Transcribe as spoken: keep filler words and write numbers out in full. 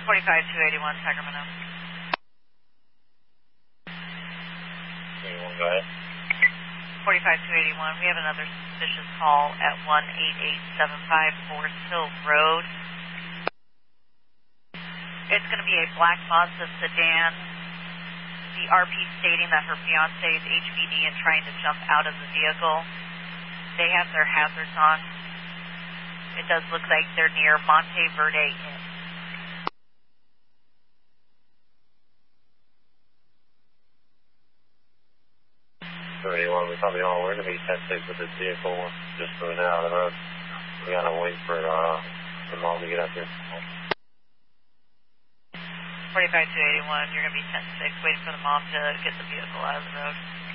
forty-five two eighty-one, Sacramento. eighty-one, go ahead. forty-five two eighty-one, we have another suspicious call at one eight eight seven five Forest Hill Road. It's going to be a black Mazda sedan. The R P stating that her fiancé is H V D and trying to jump out of the vehicle. They have their hazards on. It does look like they're near Monte Verde Inn. eighty-one, we probably all we're going to be ten six with this vehicle just moving out of the road. We got to wait for uh, the mom to get up here. forty-five two eighty-one, you're going to be ten six, waiting for the mom to get the vehicle out of the road.